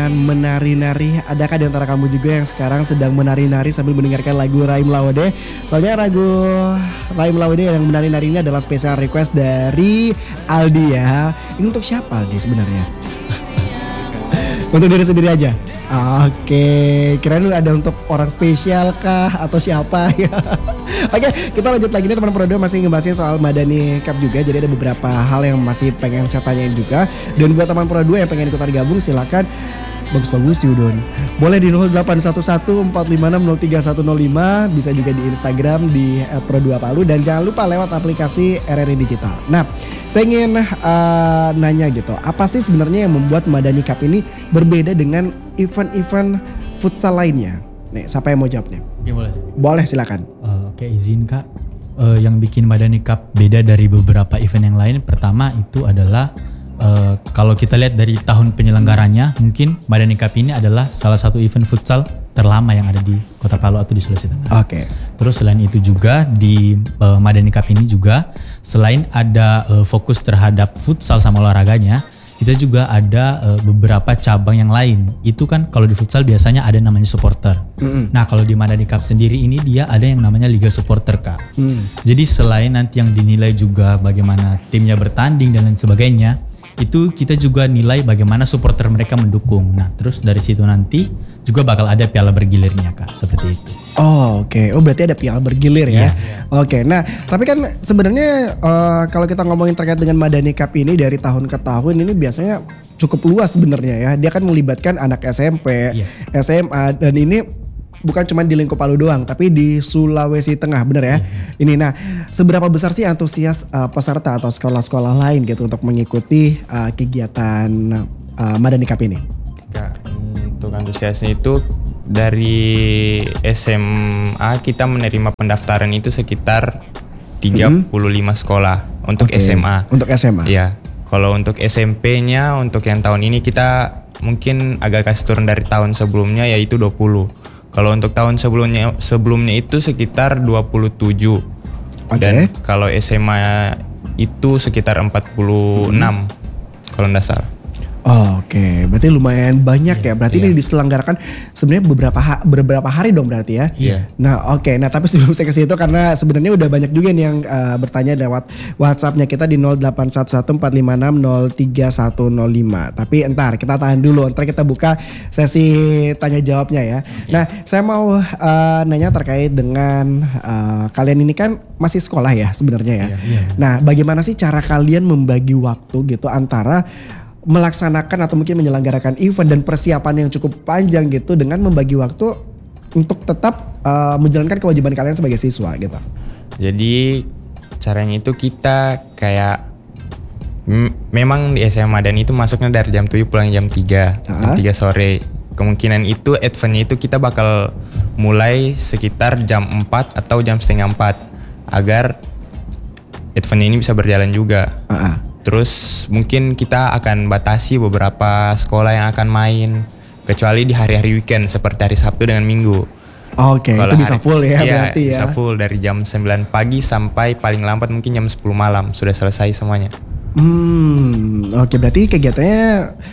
dengan menari-nari. Adakah di antara kamu juga yang sekarang sedang menari-nari sambil mendengarkan lagu Raim Lawode? Soalnya lagu Raim Lawode yang menari-nari ini adalah special request dari Aldi ya. Ini untuk siapa Aldi sebenarnya? Untuk diri sendiri aja? Oke, kirain ada untuk orang spesial kah atau siapa ya? Oke, kita lanjut lagi nih teman Pro 2 masih ngebahasnya soal Madani Cup juga. Jadi ada beberapa hal yang masih pengen saya tanyain juga. Dan buat teman Pro 2 yang pengen ikutan gabung silakan. Bagus-bagus Yudon. Boleh di 081145603105, bisa juga di Instagram di @pro2palu dan jangan lupa lewat aplikasi RRI Digital. Nah, saya ingin nanya gitu, apa sih sebenarnya yang membuat Madani Cup ini berbeda dengan event-event futsal lainnya? Nih, siapa yang mau jawab nih? Oke, boleh. Boleh, silakan. Oke, izin Kak. Yang bikin Madani Cup beda dari beberapa event yang lain, pertama itu adalah kalau kita lihat dari tahun penyelenggaranya, mungkin Madani Cup ini adalah salah satu event futsal terlama yang ada di Kota Palu atau di Sulawesi Tengah. Oke. Terus selain itu juga di Madani Cup ini juga selain ada fokus terhadap futsal sama olahraganya, kita juga ada beberapa cabang yang lain. Itu kan kalau di futsal biasanya ada namanya supporter. Nah kalau di Madani Cup sendiri ini dia ada yang namanya Liga Supporter Kak. Jadi selain nanti yang dinilai juga bagaimana timnya bertanding dan lain sebagainya, itu kita juga nilai bagaimana supporter mereka mendukung. Nah terus dari situ nanti juga bakal ada piala bergilirnya Kak, seperti itu. Oh oke. Oh berarti ada piala bergilir ya. Oke. Nah tapi kan sebenarnya kalau kita ngomongin terkait dengan Madani Cup ini dari tahun ke tahun ini biasanya cukup luas sebenarnya ya. Dia kan melibatkan anak SMP, SMA dan ini bukan cuma di lingkup Palu doang, tapi di Sulawesi Tengah, bener ya? Ini, nah, seberapa besar sih antusias peserta atau sekolah-sekolah lain gitu untuk mengikuti kegiatan Madani Cup ini? Kak, untuk antusiasnya itu dari SMA kita menerima pendaftaran itu sekitar 35 sekolah untuk SMA. Untuk SMA? Iya. Kalau untuk SMP-nya, untuk yang tahun ini kita mungkin agak kasih turun dari tahun sebelumnya yaitu 20. Kalau untuk tahun sebelumnya itu sekitar 27. Dan kalau SMA itu sekitar 46 kalau enggak salah. Oh, oke, berarti lumayan banyak ya. Berarti ini diselenggarakan sebenarnya beberapa hari dong berarti ya. Iya. Nah, oke. Nah, tapi sebelum saya ke situ karena sebenarnya udah banyak juga nih yang bertanya lewat WhatsApp-nya kita di 081145603105. Tapi entar kita tahan dulu, entar kita buka sesi tanya jawabnya ya. Nah, saya mau nanya terkait dengan kalian ini kan masih sekolah ya sebenarnya ya. Nah, bagaimana sih cara kalian membagi waktu gitu antara melaksanakan atau mungkin menyelenggarakan event dan persiapan yang cukup panjang gitu dengan membagi waktu untuk tetap menjalankan kewajiban kalian sebagai siswa gitu. Jadi caranya itu kita kayak memang di SMA dan itu masuknya dari jam 7 pulang jam 3 sore. Kemungkinan itu eventnya itu kita bakal mulai sekitar jam 4 atau jam setengah 4 agar eventnya ini bisa berjalan juga. Terus mungkin kita akan batasi beberapa sekolah yang akan main kecuali di hari-hari weekend seperti hari Sabtu dengan Minggu. Oke, itu bisa full ya berarti ya. Bisa full dari jam 9 pagi sampai paling lambat mungkin jam 10 malam sudah selesai semuanya. Oke, berarti kegiatannya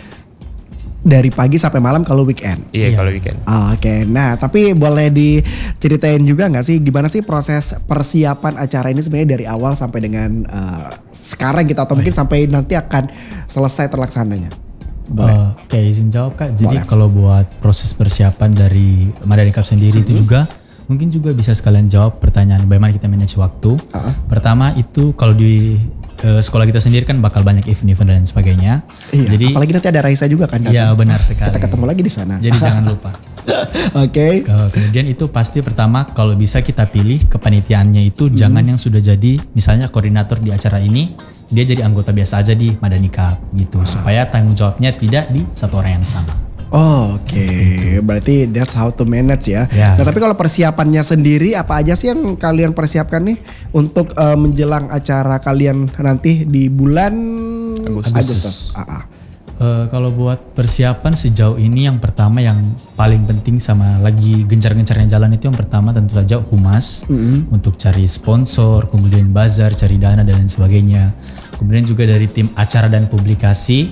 dari pagi sampai malam kalau weekend. Iya, kalau weekend. Oke, nah tapi boleh diceritain juga nggak sih gimana sih proses persiapan acara ini sebenarnya dari awal sampai dengan sekarang gitu atau mungkin sampai nanti akan selesai terlaksananya? Oke, izin jawab Kak. Jadi kalau buat proses persiapan dari Madani Cup sendiri itu juga mungkin juga bisa sekalian jawab pertanyaan bagaimana kita manage waktu. Pertama itu kalau di sekolah kita sendiri kan bakal banyak event-event dan sebagainya. Iya, jadi apalagi nanti ada Raisa juga kan. Iya benar sekali. Kita ketemu lagi di sana. Jadi jangan lupa. Oke. Kemudian itu pasti pertama kalau bisa kita pilih kepanitiaannya itu jangan yang sudah jadi misalnya koordinator di acara ini dia jadi anggota biasa aja di Madani Cup gitu supaya tanggung jawabnya tidak di satu orang yang sama. Oke, berarti that's how to manage ya. Nah tapi kalau persiapannya sendiri apa aja sih yang kalian persiapkan nih untuk menjelang acara kalian nanti di bulan Agustus. Kalau buat persiapan sejauh ini yang pertama yang paling penting sama lagi gencar-gencarnya jalan itu yang pertama tentu saja humas untuk cari sponsor, kemudian bazar, cari dana dan lain sebagainya. Kemudian juga dari tim acara dan publikasi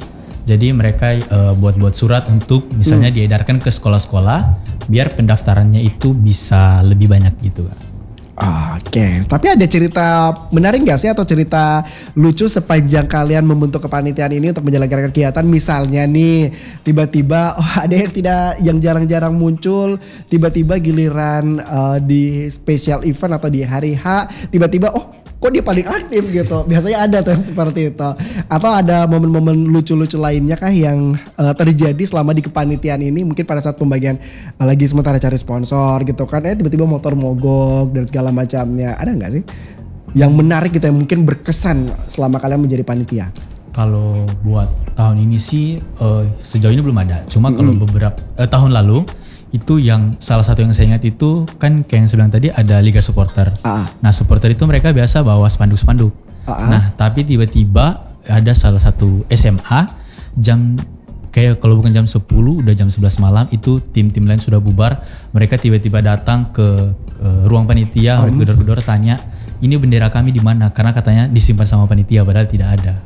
Jadi mereka buat-buat surat untuk misalnya diedarkan ke sekolah-sekolah biar pendaftarannya itu bisa lebih banyak gitu Kak. Oke, tapi ada cerita menarik gak sih atau cerita lucu sepanjang kalian membentuk kepanitiaan ini untuk menjalankan kegiatan? Misalnya nih, tiba-tiba ada yang jarang-jarang muncul, tiba-tiba giliran di special event atau di hari H, tiba-tiba kok dia paling aktif gitu. Biasanya ada tuh yang seperti itu. Atau ada momen-momen lucu-lucu lainnya kah yang terjadi selama di kepanitiaan ini? Mungkin pada saat pembagian lagi sementara cari sponsor gitu kan. Tiba-tiba motor mogok dan segala macamnya. Ada gak sih? Yang menarik gitu yang mungkin berkesan selama kalian menjadi panitia? Kalau buat tahun ini sih sejauh ini belum ada. Cuma kalau beberapa tahun lalu itu yang salah satu yang saya ingat itu kan kayak yang saya bilang tadi ada Liga Supporter. Nah supporter itu mereka biasa bawa spanduk-spanduk. Nah tapi tiba-tiba ada salah satu SMA jam kayak kalau bukan jam 10 udah jam 11 malam itu tim-tim lain sudah bubar. Mereka tiba-tiba datang ke ruang panitia, gedor-gedor tanya ini bendera kami di mana? Karena katanya disimpan sama panitia padahal tidak ada.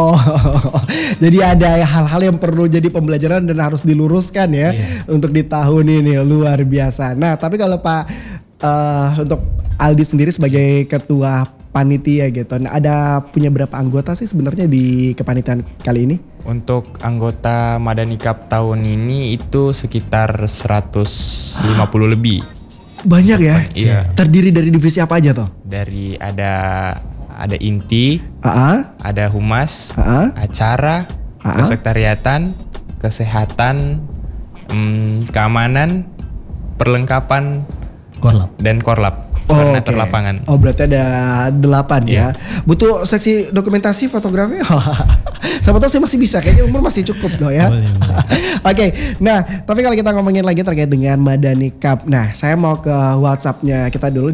Jadi ada hal-hal yang perlu jadi pembelajaran dan harus diluruskan ya untuk di tahun ini, luar biasa. Nah tapi kalau Pak untuk Aldi sendiri sebagai ketua panitia gitu, nah, ada punya berapa anggota sih sebenarnya di kepanitiaan kali ini? Untuk anggota Madani Cup tahun ini itu sekitar 150 lebih. Banyak ya? Iya. Terdiri dari divisi apa aja tuh? Dari ada inti, ada humas, acara, kesekretariatan, kesehatan, keamanan, perlengkapan, Korlap dan korlap. Koordinator lapangan. Berarti ada 8 ya. Butuh seksi dokumentasi fotografi? Sama tahu saya masih bisa, kayaknya umur masih cukup loh ya. Oke, nah tapi kalau kita ngomongin lagi terkait dengan Madani Cup. Nah saya mau ke WhatsApp-nya kita dulu di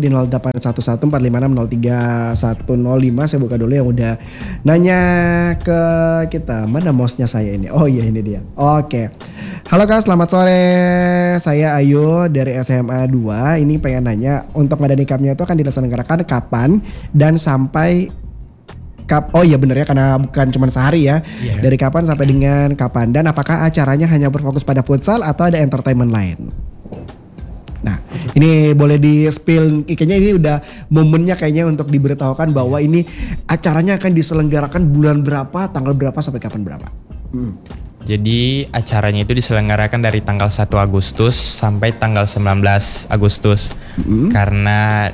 081145603105. Saya buka dulu yang udah nanya ke kita. Mana mouse-nya saya ini? Oh iya ini dia. Oke. Halo Kak, selamat sore. Saya Ayu dari SMA 2. Ini pengen nanya untuk Madani Cup-nya itu akan diselenggarakan kapan dan sampai oh iya bener ya karena bukan cuma sehari ya. Dari kapan sampai dengan kapan dan apakah acaranya hanya berfokus pada futsal atau ada entertainment lain? Nah ini boleh di spill, kayaknya ini udah momennya kayaknya untuk diberitahukan bahwa ini acaranya akan diselenggarakan bulan berapa, tanggal berapa sampai kapan berapa. Jadi acaranya itu diselenggarakan dari tanggal 1 Agustus sampai tanggal 19 Agustus. Karena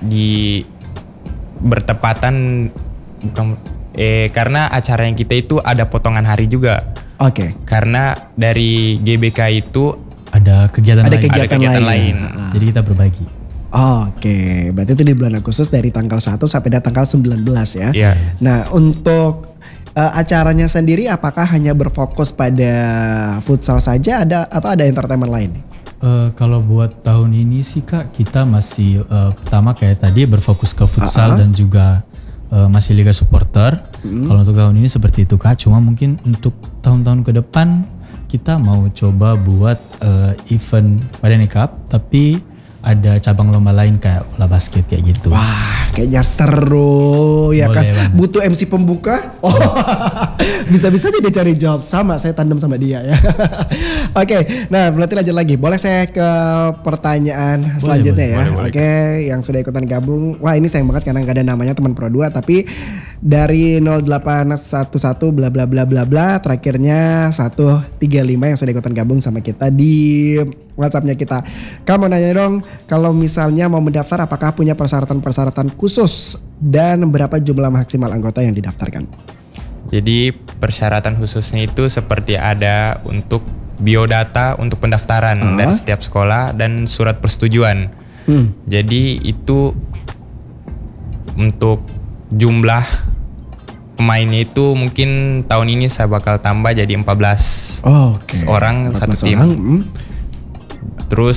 bertepatan karena acaranya kita itu ada potongan hari juga. Karena dari GBK itu ada kegiatan lain. Jadi kita berbagi. Berarti itu di bulan Agustus dari tanggal 1 sampai tanggal 19 ya. Iya. Nah untuk acaranya sendiri apakah hanya berfokus pada futsal saja atau ada entertainment lain? Kalau buat tahun ini sih Kak kita masih pertama kayak tadi berfokus ke futsal dan juga masih Liga Supporter. Kalau untuk tahun ini seperti itu Kak, cuma mungkin untuk tahun-tahun ke depan kita mau coba buat event Madani Cup tapi ada cabang lomba lain kayak bola basket kayak gitu. Wah, kayaknya seru ya. Boleh kan. Banget. Butuh MC pembuka? Bisa-bisa aja dia cari job. Sama, saya tandem sama dia ya. Oke, nah berarti lanjut lagi. Boleh saya ke pertanyaan selanjutnya ya? Oke, yang sudah ikutan gabung. Wah ini sayang banget karena gak ada namanya teman Pro 2. Tapi dari 0811 bla bla bla bla bla. Terakhirnya 135 yang sudah ikutan gabung sama kita di WhatsApp-nya kita. Kamu nanya dong, kalau misalnya mau mendaftar apakah punya persyaratan-persyaratan khusus dan berapa jumlah maksimal anggota yang didaftarkan? Jadi persyaratan khususnya itu seperti ada untuk biodata untuk pendaftaran dari setiap sekolah dan surat persetujuan. Jadi itu untuk jumlah pemainnya itu mungkin tahun ini saya bakal tambah jadi 14 orang satu tim. Terus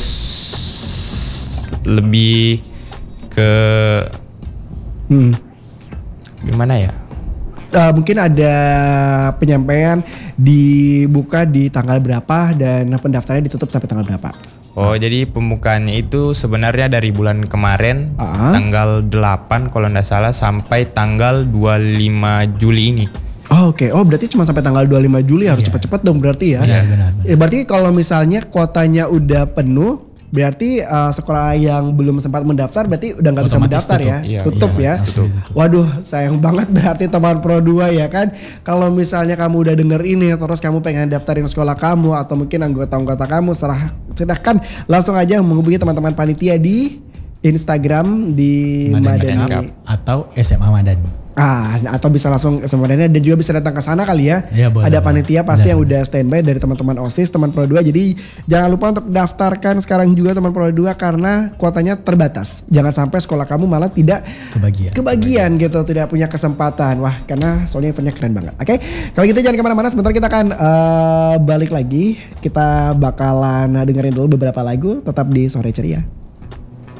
lebih ke gimana ya? Mungkin ada penyampaian dibuka di tanggal berapa dan pendaftarannya ditutup sampai tanggal berapa? Jadi pembukaannya itu sebenarnya dari bulan kemarin tanggal 8 kalau nggak salah sampai tanggal 25 Juli ini. Oke, oh berarti cuma sampai tanggal 25 Juli harus cepat-cepat dong berarti ya. Iya, benar. Berarti kalau misalnya kuotanya udah penuh, berarti sekolah yang belum sempat mendaftar berarti udah nggak bisa Otomatis mendaftar tutup. ya. Iya, Tutup iya, ya. tutup. Waduh, sayang banget berarti teman Pro 2 ya kan. Kalau misalnya kamu udah denger ini terus kamu pengen daftarin sekolah kamu atau mungkin anggota-anggota kamu, silahkan langsung aja menghubungi teman-teman panitia di Instagram di Madani Madani. Cup atau SMA Madani. Atau bisa langsung sebenarnya dan juga bisa datang ke sana kali ya. Iya, boleh, Ada boleh. panitia pasti Benar. yang udah standby dari teman-teman OSIS, teman Pro 2. Jadi jangan lupa untuk daftarkan sekarang juga teman Pro 2 karena kuotanya terbatas. Jangan sampai sekolah kamu malah tidak kebagian gitu, tidak punya kesempatan. Wah, karena soalnya eventnya keren banget. Oke, kalau gitu jangan kemana-mana. Sebentar kita akan balik lagi. Kita bakalan dengerin dulu beberapa lagu. Tetap di Sore Ceria.